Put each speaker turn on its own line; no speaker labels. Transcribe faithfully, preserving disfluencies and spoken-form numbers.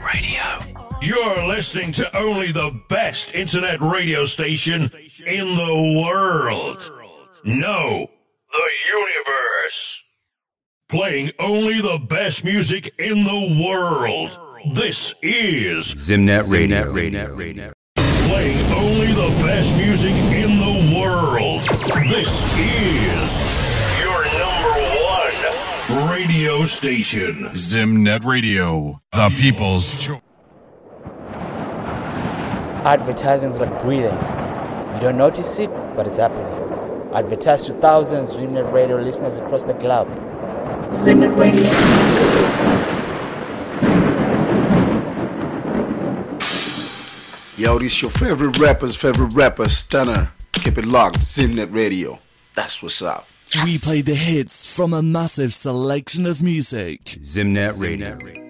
Radio. You're listening to only the best internet radio station in the world. No, the universe. Playing only the best music in the world. This is
Zimnet Radio. Radio.
Playing only the best music in the world. This is your number one radio station.
Zimnet Radio, the people's choice.
Advertising is like breathing. You don't notice it, but it's happening. Advertise to thousands of Zimnet Radio listeners across the globe. Zimnet Radio.
Yo, this your favorite rapper's favorite rapper, Stunner. Keep it locked, Zimnet Radio. That's what's up.
We play the hits from a massive selection of music.
Zimnet Radio.